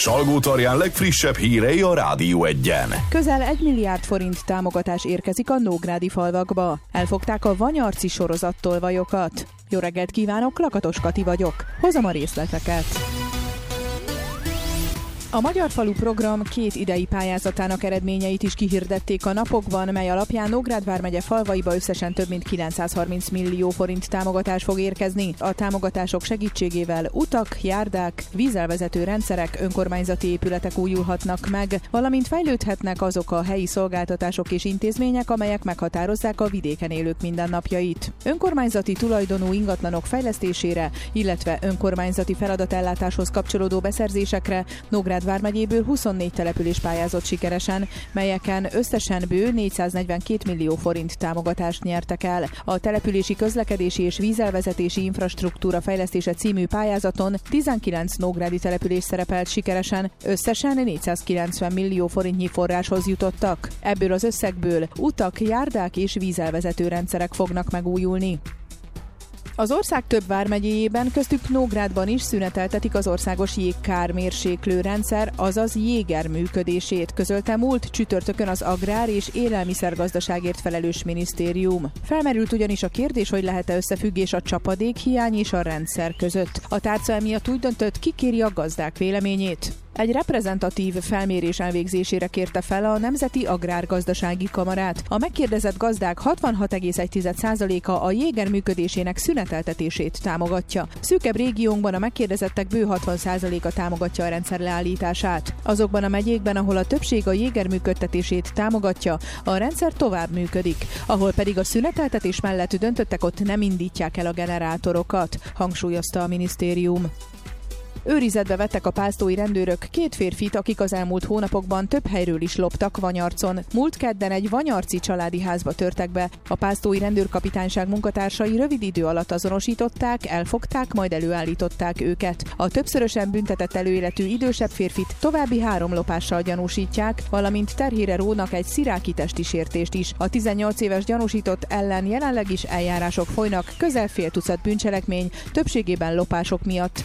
Salgótarján legfrissebb hírei a Rádió Egyen. Közel 1 milliárd forint támogatás érkezik a nógrádi falvakba. Elfogták a Vanyarci sorozattolvajokat. Jó reggelt kívánok, Lakatos Kati vagyok. Hozom a részleteket. A Magyar Falu program 2 idei pályázatának eredményeit is kihirdették a napokban, mely alapján Nógrád vármegye falvaiba összesen több mint 930 millió forint támogatás fog érkezni. A támogatások segítségével utak, járdák, vízelvezető rendszerek, önkormányzati épületek újulhatnak meg, valamint fejlődhetnek azok a helyi szolgáltatások és intézmények, amelyek meghatározzák a vidéken élők mindennapjait. Önkormányzati tulajdonú ingatlanok fejlesztésére, illetve önkormányzati feladatellátáshoz kapcsolódó beszerzésekre Nógrád vármegyéből 24 település pályázott sikeresen, melyeken összesen bő 442 millió forint támogatást nyertek el. A települési közlekedési és vízelvezetési infrastruktúra fejlesztése című pályázaton 19 nógrádi település szerepelt sikeresen, összesen 490 millió forintnyi forráshoz jutottak. Ebből az összegből utak, járdák és vízelvezető rendszerek fognak megújulni. Az ország több vármegyéjében, köztük Nógrádban is szüneteltetik az országos jégkármérséklő rendszer, azaz jéger működését, közölte múlt csütörtökön az Agrár- és Élelmiszergazdaságért felelős minisztérium. Felmerült ugyanis a kérdés, hogy lehet-e összefüggés a csapadékhiány és a rendszer között. A tárca emiatt úgy döntött, kikéri a gazdák véleményét. Egy reprezentatív felmérés elvégzésére kérte fel a Nemzeti Agrárgazdasági Kamarát. A megkérdezett gazdák 66,1%-a a jéger működésének szüneteltetését támogatja. Szűkebb régiónkban a megkérdezettek bő 60%-a támogatja a rendszer leállítását. Azokban a megyékben, ahol a többség a jéger működtetését támogatja, a rendszer tovább működik. Ahol pedig a szüneteltetés mellett döntöttek, ott nem indítják el a generátorokat, hangsúlyozta a minisztérium. Őrizetbe vettek a pásztói rendőrök 2 férfit, akik az elmúlt hónapokban több helyről is loptak Vanyarcon. Múlt kedden egy vanyarci családi házba törtek be. A pásztói rendőrkapitányság munkatársai rövid idő alatt azonosították, elfogták, majd előállították őket. A többszörösen büntetett előéletű idősebb férfit további 3 lopással gyanúsítják, valamint terhére rónak egy sziráki testi sértést is. A 18 éves gyanúsított ellen jelenleg is eljárások folynak, közel fél tucat bűncselekmény, többségében lopások miatt.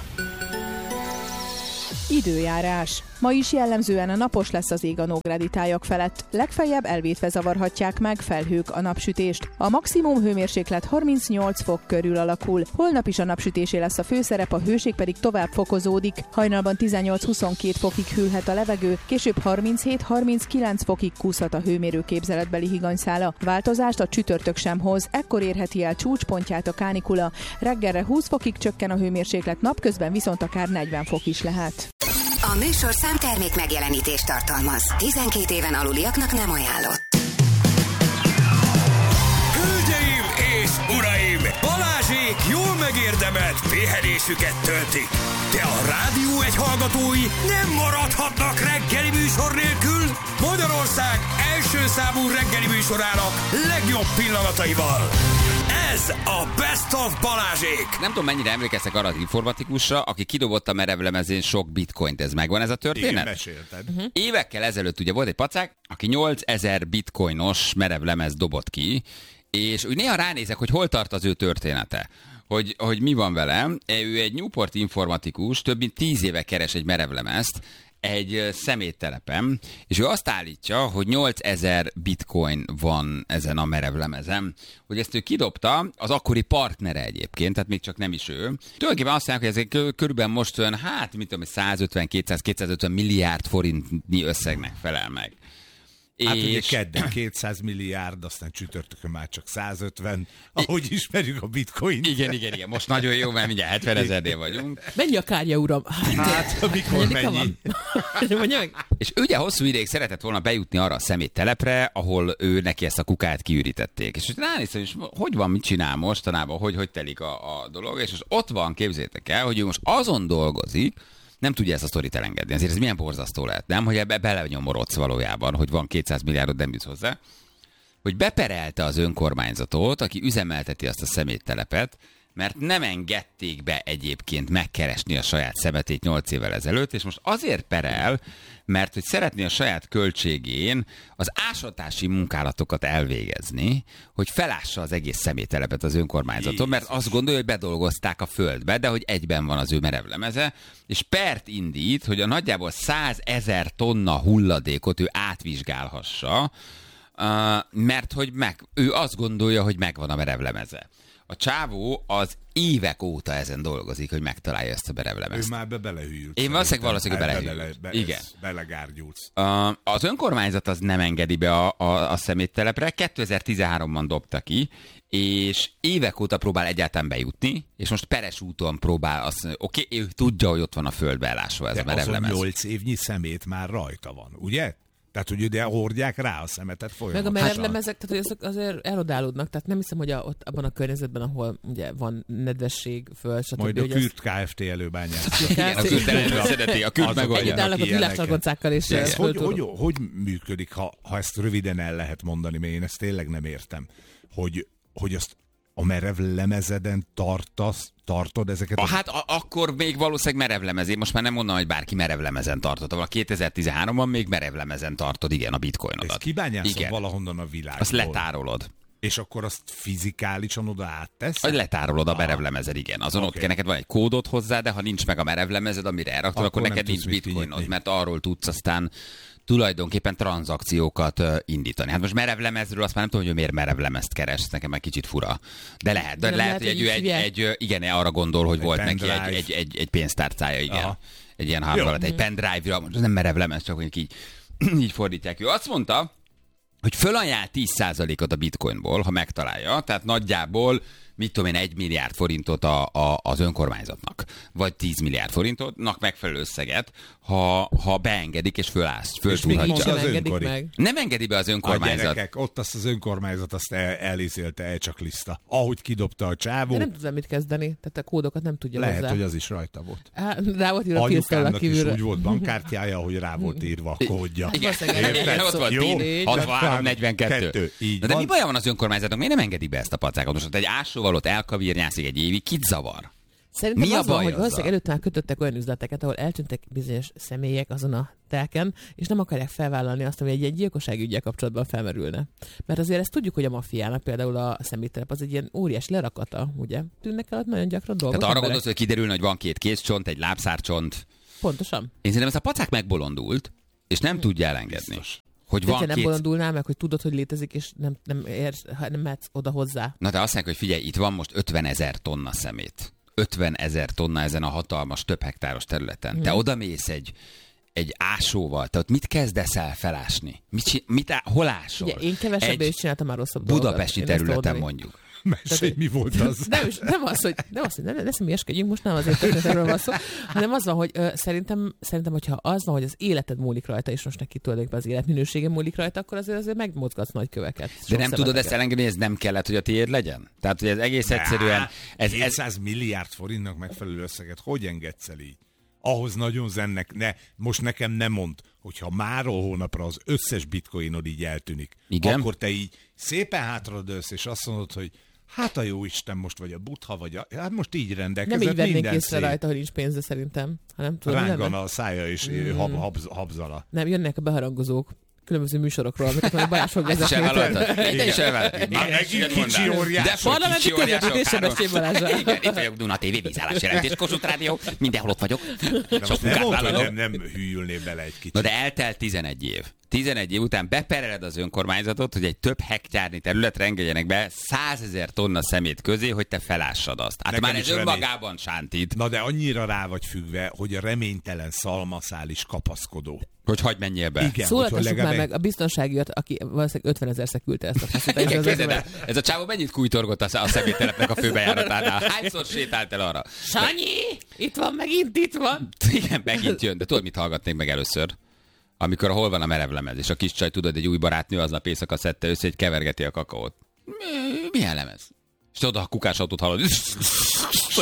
Időjárás. Ma is jellemzően napos lesz az ég a nógrádi tájak felett. Legfeljebb elvétve zavarhatják meg felhők a napsütést. A maximum hőmérséklet 38 fok körül alakul. Holnap is a napsütésé lesz a főszerep, a hőség pedig tovább fokozódik. Hajnalban 18-22 fokig hűlhet a levegő, később 37-39 fokig kúszhat a hőmérő képzeletbeli higanyszála. Változást a csütörtök sem hoz, ekkor érheti el csúcspontját a kánikula. Reggelre 20 fokig csökken a hőmérséklet, napközben viszont akár 40 fok is lehet. A műsorszám termék megjelenítést tartalmaz. 12 éven aluliaknak nem ajánlott. Hölgyeim és uraim! Balázsék jól megérdemelt pihenésüket töltik. De a Rádió Egy hallgatói nem maradhatnak reggeli műsor nélkül. Magyarország első számú reggeli műsorának legjobb pillanataival. Ez a Best of Balázsék! Nem tudom, mennyire emlékeztek arra az informatikusra, aki kidobott a merevlemezén sok bitcoint. Ez megvan ez a történet? Igen, mesélted. Évekkel ezelőtt ugye volt egy pacák, aki 8000 bitcoinos merevlemez dobott ki, és úgy néha ránézek, hogy hol tart az ő története. Hogy mi van velem. Ő egy Newport informatikus, több mint 10 éve keres egy merevlemezt, egy szeméttelepen, és ő azt állítja, hogy 8000 bitcoin van ezen a merevlemezen. Hogy ezt ő kidobta, az akkori partnere egyébként, tehát még csak nem is ő. Tulajdonképpen azt mondják, hogy ez körülbelül most olyan, 150-200-250 milliárd forintnyi összegnek felel meg. Hát ugye kedden 200 milliárd, aztán csütörtökön már csak 150, ahogy ismerjük a bitcoint. Igen. Most nagyon jó, mert mindjárt 70 000-nél vagyunk. Mennyi a kárja, uram? Hát, mikor mennyi? És ugye hosszú ideig szeretett volna bejutni arra a szeméttelepre, ahol ő neki ezt a kukát kiürítették. És ránéztem, és hogy van, mit csinál mostanában, hogy telik a dolog, és most ott van, képzétek el, hogy ő most azon dolgozik, nem tudja ezt a sztorit elengedni. Azért ez milyen borzasztó lehet, nem? Hogy ebbe belenyomorogsz valójában, hogy van 200 milliárdot, nem jutsz hozzá. Hogy beperelte az önkormányzatot, aki üzemelteti azt a szeméttelepet, mert nem engedték be egyébként megkeresni a saját szemetét 8 évvel ezelőtt, és most azért perel, mert hogy szeretné a saját költségén az ásatási munkálatokat elvégezni, hogy felássa az egész szeméttelepet az önkormányzaton, mert azt gondolja, hogy bedolgozták a földbe, de hogy egyben van az ő merevlemeze, és pert indít, hogy a nagyjából 100 000 tonna hulladékot ő átvizsgálhassa, mert hogy ő azt gondolja, hogy megvan a merevlemeze. A csávó az évek óta ezen dolgozik, hogy megtalálja ezt a merevlemezt. Ő már belehűlt. Én valószínűleg belehűlt. Igen. Belegárgyulsz. Az önkormányzat az nem engedi be a szeméttelepre. 2013-ban dobta ki, és évek óta próbál egyáltalán bejutni, és most peres úton próbál oké, ő tudja, hogy ott van a földbe elásva ez a merevlemez. De 8 évnyi szemét már rajta van, ugye? Tehát, hogy ide hordják rá a szemetet folyamatosan. Meg a merevlemezek, tehát hogy azok azért erodálódnak, tehát nem hiszem, hogy ott abban a környezetben, ahol ugye van nedvesség, föl, stb. Majd a Kürt Kft. Előbányászat. Igen, a Kürt szereti, a Kürt megoldja. Együtt állnak a világtargoncákkal és... Hogy működik, ha ezt röviden el lehet mondani, mert én ezt tényleg nem értem, hogy azt a merevlemezeden tartod ezeket? Hát akkor még valószínűleg merevlemez. Én most már nem mondom, hogy bárki merevlemezen tartotta. A 2013-ban még merevlemezen tartod, igen, a bitcoinodat. Ezt kibányászod valahonnan a világból. Azt letárolod. És akkor azt fizikálisan oda átteszed? Letárolod a merevlemezed, igen. Azon ott kell, neked van egy kódot hozzá, de ha nincs meg a merevlemezed, amire elraktad, akkor neked nincs bitcoinod, mert arról tudsz aztán tulajdonképpen tranzakciókat indítani. Hát most merevlemezről azt már nem tudom, hogy miért merevlemezt keres, nekem már kicsit fura. De lehet hogy igen, arra gondol, hogy volt neki egy pénztárcája, igen. Aha. Egy ilyen hardware, egy pendrive-ra, most nem merevlemez, csak hogy így fordítják. Ő azt mondta, hogy fölajánl 10%-ot a bitcoinból, ha megtalálja, tehát nagyjából mit tudom én, 1 milliárd forintot az önkormányzatnak, vagy 10 milliárd forintotnak megfelelő összeget, ha beengedik és föltúrhatja. Nem engedi be az önkormányzat. A gyerekek, ott azt az önkormányzat azt elizélte elcsaklista. Ahogy kidobta a csávó. De nem tudom mit kezdeni, tehát a kódokat nem tudja lehet, hozzá. Lehet, hogy az is rajta volt. Rá volt írva a anyukámnak is úgy volt bankkártyája, hogy rá volt írva a kódja. Igen, ott volt 6342. De mi baja van az önkormányzatnak? Miért nem engedik be ezt a pacákat? Most egy ásóval ott elkavírnyászik egy évig, kit zavar? Szerintem az van, hogy valószínűleg előtt már kötöttek olyan üzleteket, ahol eltűntek bizonyos személyek azon a telken, és nem akarják felvállalni azt, hogy egy gyilkossági üggyel kapcsolatban felmerülne. Mert azért ezt tudjuk, hogy a maffiának például a szeméttelep az egy ilyen óriás lerakata, ugye? Tűnnek el ott nagyon gyakran dolgok. Tehát arra gondolsz, hogy kiderülne, hogy van 2 kézcsont, egy lábszárcsont. Pontosan. Én szerintem ez a pacák megbolondult, és nem tudja elengedni. Biztos. Hogy van nem bolondulnál meg, hogy tudod, hogy létezik, és nem mehetsz oda hozzá. Na de azt mondják, hogy figyelj, itt van most 50 000 tonna szemét. 50 000 tonna ezen a hatalmas, több hektáros területen. Te odamész egy ásóval, te ott mit kezdesz el felásni? Hol ásol? Ugye, én kevesebbé is csináltam már rosszabb budapesti területen mondjuk. Mesélj, mi volt az? Nem az, hogy ne személyeskedjünk, most nem azért történetről van szó, hanem az van, hogy szerintem, hogyha az van, hogy az életed múlik rajta, és most neki tulajdonképpen az életminősége múlik rajta, akkor azért megmozgatsz nagy köveket. De nem tudod ezt elengedni, hogy ez nem kellett, hogy a tiéd legyen? Tehát, hogy ez egész egyszerűen... 200 milliárd forintnak megfelelő összeget, hogy engedsz el így? Ahhoz nagyon most nekem nem mondd, hogyha máról hónapra az összes bitcoinod így eltűnik, igen? Akkor te így szépen hátradőlsz, és azt mondod, hogy hát a jóisten most vagy a Buddha, vagy hát most így rendelkezett. Nem így vennénk észre rajta, hogy nincs pénze szerintem. Hanem, rángana a szája és habzala. Nem, jönnek a beharangozók különböző műsorokról, amiket majd Balázs fog vezetni. Megint kicsi óriások. De parlamenti közvetítés Sebestyén Balázsra. Igen, itt vagyok, Duna TV, vízállás jelentés, Kossuth Rádió, mindenhol ott vagyok. Nem hűlné bele egy kicsit. Na de eltelt 11 év. 11 év után bepereled az önkormányzatot, hogy egy több hektárnyi területre engedjenek be 100 000 tonna szemét közé, hogy te felássad azt. Hát nekem már ez önmagában sántít. Na de annyira rá vagy függve, hogy a reménytelen szalmaszál is kapaszkodó. Hogy hagy menjél be. Igen, szólaltassuk már meg a biztonságiat, aki valószínűleg 50 000-szer küldte ezt a feszítést. Ez a csávó mennyit kújtorgott a szeméttelepnek a főbejáratánál? Hányszor sétált el arra? Sanyi! Itt van, megint itt van! Igen, megint jön. De tudod, mit hallgatnék meg először? Amikor hol van a merevlemez, és a kis csaj, tudod, egy új barátnő aznap éjszaka szedte össze, hogy kevergeti a kakaót. Milyen lemez? És oda a kukásautót hallod.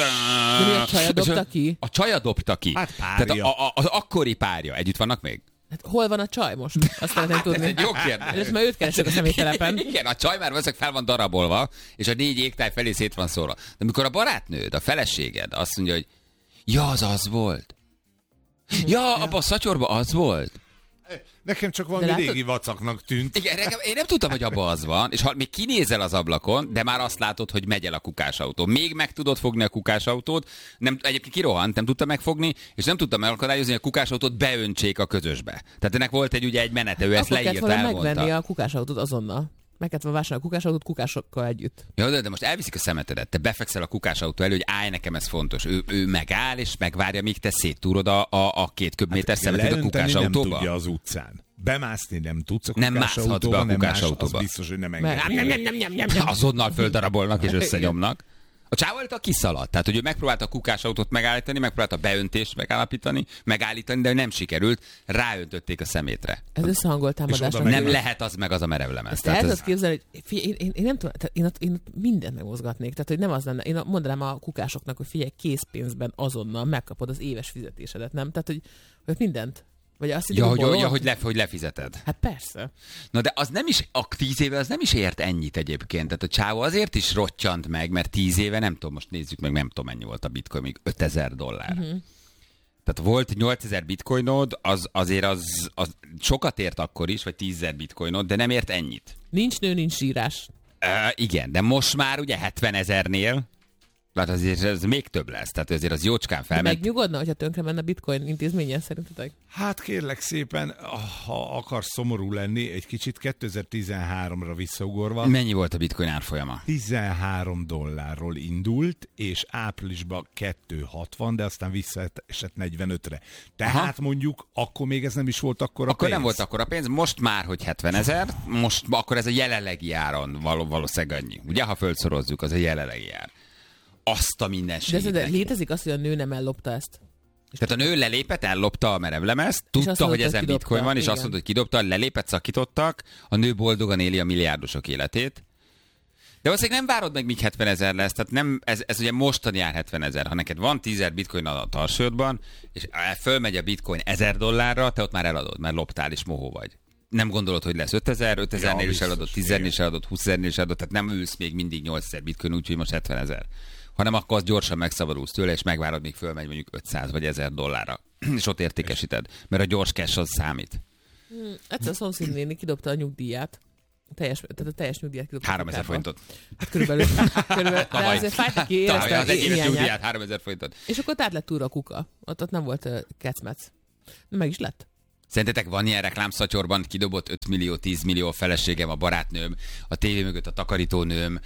A csaja dobta ki? A csaja dobta ki. Hát párja. Tehát az akkori párja. Együtt vannak még? Hát hol van a csaj most? Azt szeretném tudni. Ez egy jó kérdés. Először már őt keresek a személytelepen. Igen, a csaj már valószínűleg fel van darabolva, és a 4 égtáj felé szét van szórva. De amikor a barátnőd, a feleséged azt mondja, hogy ja, az volt. Ja, abban a szatyorban az volt. Nekem csak valami régi vacaknak tűnt. Igen, én nem tudtam, hogy abban az van, és ha még kinézel az ablakon, de már azt látod, hogy megy el a kukásautó. Még meg tudod fogni a kukásautót, egyébként kirohant, nem tudta megfogni, és nem tudta megakadályozni, hogy a kukásautót beöntsék a közösbe. Tehát ennek volt egy menete, ő ezt leírta, elmondta. Megvenni a kukásautót azonnal. Meg kellett volna vásárolni a kukásautót kukásokkal együtt. Ja, de most elviszik a szemetedet, te befekszel a kukásautó elő, hogy állj, nekem ez fontos. Ő megáll, és megvárja, míg te széttúrod a 2 köbméter szemetet a kukásautóba. Nem tudja az utcán. Bemászni nem tudsz a nem mászhatsz be a kukásautóba. Az biztos, hogy nem engednek. Azonnal földarabolnak és összenyomnak. A csávó előtt a kiszaladt. Tehát, hogy ő megpróbálta a kukásautót megállítani, megpróbálta a beöntést megállítani, de nem sikerült, ráöntötték a szemétre. Ez összehangolt támadás. Nem lehet az meg az a merevlemez. Ezt el tudod képzelni, hogy én nem tudom, én mindent megmozgatnék. Tehát, hogy nem az lenne, én mondanám a kukásoknak, hogy figyelj, készpénzben azonnal megkapod az éves fizetésedet, nem? Tehát, hogy mindent. Vagy azt hogy lefizeted. Hát persze. Na de az nem is, a 10 éve az nem is ért ennyit egyébként. Tehát a csávó azért is rottyant meg, mert 10 éve, nem tudom, most nézzük meg, nem tudom mennyi volt a bitcoin, még $5000. Tehát volt 8000 bitcoinod, azért az sokat ért akkor is, vagy 10 000 bitcoinod, de nem ért ennyit. Nincs nő, nincs sírás. Igen, de most már ugye 70 000-nél, hát azért ez még több lesz, tehát azért az jócskán felment. Megnyugodna, hogyha tönkre menne a bitcoin intézményen szerintetek? Hát kérlek szépen, ha akarsz szomorú lenni, egy kicsit 2013-ra visszaugorva. Mennyi volt a bitcoin árfolyama? $13 indult, és áprilisban 2,60, de aztán visszaesett 45-re. Tehát mondjuk, akkor még ez nem is volt akkora pénz. Akkor nem volt akkora pénz, most már, hogy 70 000, most akkor ez a jelenlegi áron valószínűleg annyi. Ugye, ha fölszorozzuk, az a jelenlegi ár. Azt a mindenséget. De létezik az, hogy a nő nem ellopta ezt? Tehát a nő lelépett, ellopta a merevlemezt, tudta, hogy ezen bitcoin van, és azt mondta, hogy kidobta, lelépett, szakítottak, a nő boldogan éli a milliárdosok életét. De valószínűleg nem várod meg, míg 70 000 lesz, tehát nem, ez ugye mostani jár 70 000. Ha neked van 10 000 bitcoin a tarsődben, és fölmegy a bitcoin $1000, te ott már eladod, mert loptál és mohó vagy. Nem gondolod, hogy lesz 5000-nél is eladott, 10 000-nél is eladott, 20 000-nél is eladott, tehát nem ülsz még mindig 8000 bitcoin, úgyhogy most 70 000. Hanem akkor az gyorsan megszabadulsz tőle, és megvárod, míg fölmegy mondjuk 500 vagy $1000, és ott értékesíted, mert a gyors cash az számít. Egyszer a szomszéd néni kidobta a nyugdíját, tehát a teljes nyugdíjat kidobta. 3000 forintot. Hát körülbelül. De azért fájt neki, érezte az egyéves nyugdíját 3000 forintot. És akkor át lett túra a kuka. Ott nem volt kecmec. Meg is lett. Szerintetek van ilyen reklámszatyorban, kidobott 5 millió, 10 millió, a feleségem, a barátnőm, a tévé mögött a takarítónőm,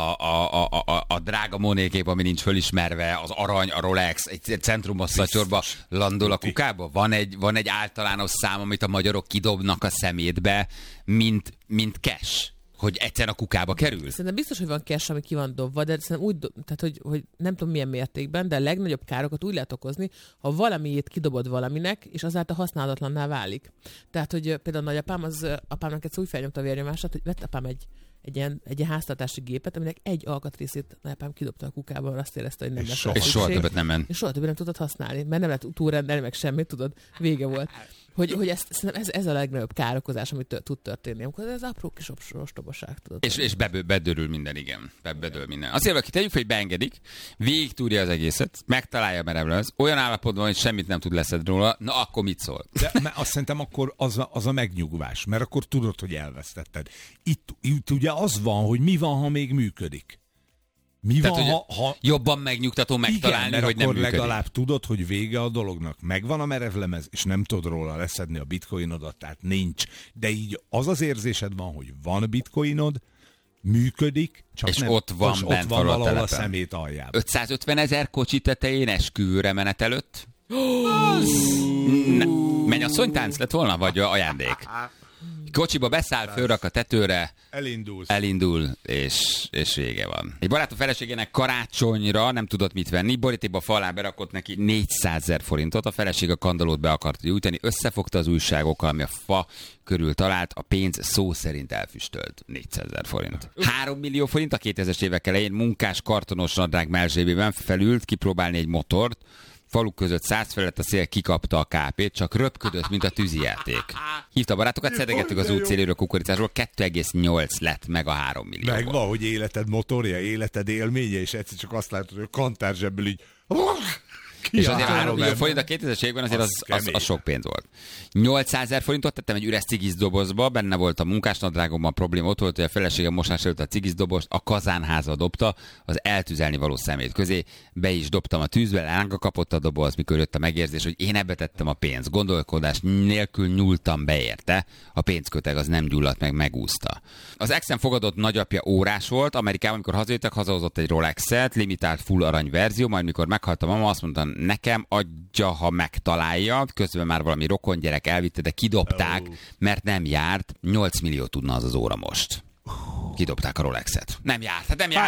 a drága monékép, ami nincs fölismerve, az arany, a Rolex, egy centrumos szatyorba landol a kukába? Van egy általános szám, amit a magyarok kidobnak a szemétbe, mint cash, hogy egyszerűen a kukába kerül? Szerintem biztos, hogy van cash, ami ki van dobva, de szerintem úgy, tehát, hogy nem tudom milyen mértékben, de a legnagyobb károkat úgy lehet okozni, ha valamiét kidobod valaminek, és azáltal használatlanná válik. Tehát, hogy például nagyapám, apámnak egy új felnyomta a vérnyomását, hogy vett apám egy ilyen háztartási gépet, aminek egy alkatrészét nagyapám kidobta a kukába, azt érezte, hogy nem lesz. És soha többet nem ment. És soha többet nem tudod használni, mert nem lehet túlrendelni, meg semmit, tudod, vége volt. Hogy ez a legnagyobb károkozás, amit tud történni. Amikor ez apró kis ostobaság, tudod. És bedörül minden, igen. Bedől minden. Azért, aki tegyük fel, hogy beengedik, végig túrja az egészet, megtalálja merevlemez, olyan állapotban, hogy semmit nem tud leszedni róla, na akkor mit szól? De azt szerintem akkor az a megnyugvás, mert akkor tudod, hogy elvesztetted. Itt ugye az van, hogy mi van, ha még működik. Mi tehát, van, ha jobban megnyugtató megtalálni, igen, hogy nem akkor működik. legalább tudod, hogy vége a dolognak. Megvan a merevlemez, és nem tudod róla leszedni a bitcoinodat, tehát nincs. De így az érzésed van, hogy van bitcoinod, működik, csak és nem, ott van valahol a szemét aljában. 550 000 kocsi tetején esküvőre menet előtt? Mennyasszonytánc lett volna, vagy ajándék? Kocsiba beszáll, fölrak a tetőre, elindul, és vége van. Egy barátom feleségének karácsonyra nem tudott mit venni, borítékba falá berakott neki 400 000 forintot, a feleség a kandallót be akart gyújtani, összefogta az újságokkal, ami a fa körül talált, a pénz szó szerint elfüstölt. 400 000 forint. 3 millió forint a 2000-es évek elején munkás kartonos nadrág mellzsébében felült kipróbálni egy motort, faluk között 100 felett a szél kikapta a kápét, csak röpködött, mint a tűzijáték. Hívta a barátokat, szedegettük az útszéléről a kukoricásról, 2,8 lett meg a 3 millió. Meg van, hogy életed motorja, életed élménye, és egyszer csak azt látod, hogy a kantárzsebből így... És azért 3 millió forint a 2000-es évben azért az sok pénz volt. 800 000 forintot tettem egy üres cigizdobozba, benne volt a munkásnadrágomban, probléma ott volt, hogy a feleségem mosás előtt a cigizdobozt a kazánházba dobta az eltűzelni való szemét közé, be is dobtam a tűzbe, lánga kapott a doboz, mikor jött a megérzés, hogy én ebbe tettem a pénzt. Gondolkodás nélkül nyúltam be érte, a pénzköteg az nem gyulladt meg, megúszta. Az exem fogadott nagyapja órás volt, Amerikában, amikor hazajöttek, hazahozott egy Rolexet, limitált full arany verzió, majd mikor meghalt a mama, azt mondta, nekem adja, ha megtalálja, közben már valami rokon gyerek elvitte, de kidobták, mert nem járt, 8 millió tudna az óra most. Kidobták a Rolexet. Nem járt. Hát nem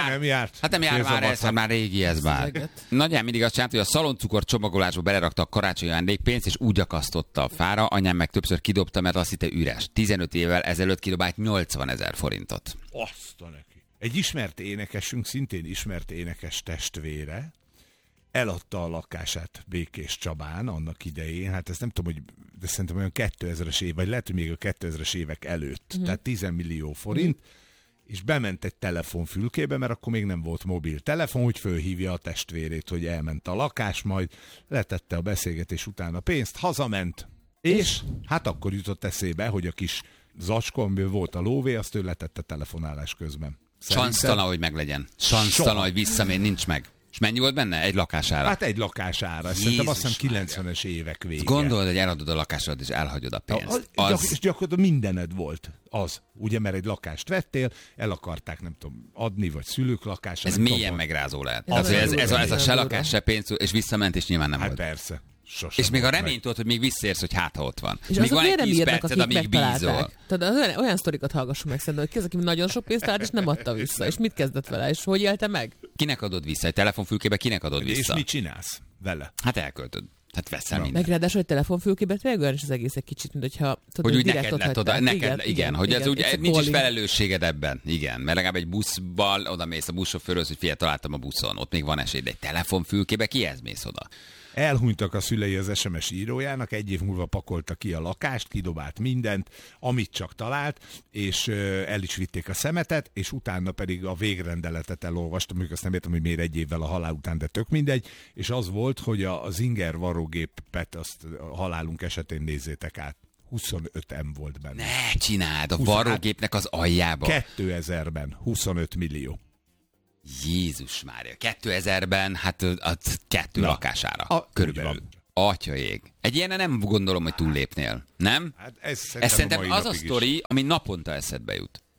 jár már ez, már régi ez már. Nagyján mindig azt csinálta, hogy a szaloncukor csomagolásba belerakta a karácsonyi ajándékpénzt, és úgy akasztotta a fára, anyám meg többször kidobta, mert azt hitte üres. 15 évvel ezelőtt kidobált 80 000 forintot. Azt neki. Egy ismert énekesünk, szintén ismert énekes testvére, eladta a lakását Békés Csabán annak idején, hát ezt nem tudom, hogy de szerintem olyan 2000-es év, vagy lehet, hogy még a 2000-es évek előtt, tehát 10 millió forint, és bement egy telefonfülkébe, mert akkor még nem volt mobiltelefon, hogy fölhívja a testvérét, hogy elment a lakás, majd letette a beszélgetés után a pénzt, hazament, és hát akkor jutott eszébe, hogy a kis zacskó, amiből volt a lóvé, azt ő letette telefonálás közben. Sansztalan, hogy meglegyen. Sansztalan, hogy visszamér, nincs meg. És mennyi volt benne? Egy lakására? Hát egy lakására. Szerintem azt hiszem 90-es évek vége. Gondolod, hogy eladod a lakásodat és elhagyod a pénzt. És gyakorlatilag mindened volt az. Ugye, mert egy lakást vettél, el akarták, nem tudom, adni, vagy szülők lakása. Ez mélyen megrázó lehet. Ez a se lakás, se pénz, és visszament, és nyilván nem volt. Hát persze. És még a reményt tudod, hogy még visszaérsz, hogy hát ha ott van. És még van egy 10 írnak, percet, amíg bízol. Tudod, olyan sztorikat hallgassunk meg szerintem, hogy ki az, aki nagyon sok pénzt talált, és nem adta vissza. És mit kezdett vele, és hogy élte meg? Kinek adod vissza? Egy telefonfülkébe kinek adod vissza? És mit csinálsz vele? Hát elköltöd. Hát veszel mindent. Meg ráadásul egy telefonfülkébe tényleg olyan is az egész egy kicsit, mint hogyha hogy úgy neked lett oda, igen, hogy ez úgy nincs is felelősséged ebben. Igen, mert legalább egy buszban oda mész a buszsofőrhöz, hogy figyelj, találtam a buszon, ott még van esély, de egy telefonfülkébe kihez mész oda? Elhunytak a szülei az SMS írójának, 1 év múlva pakolta ki a lakást, kidobált mindent, amit csak talált, és el is vitték a szemetet, és utána pedig a végrendeletet elolvastam, mondjuk azt nem értem, hogy miért 1 évvel a halál után, de tök mindegy, és az volt, hogy a Zinger varrógépet azt a halálunk esetén nézzétek át. 25 M volt benne. Ne csináld, a varrógépnek az aljában. 2000-ben 25 millió. Jézus Mária, 2000-ben, hát a 2 lakására körülbelül. Atyaég. Egy ilyenen nem gondolom, hogy túllépnél, nem? Hát ez szerintem az a sztori, ami naponta eszedbe jut.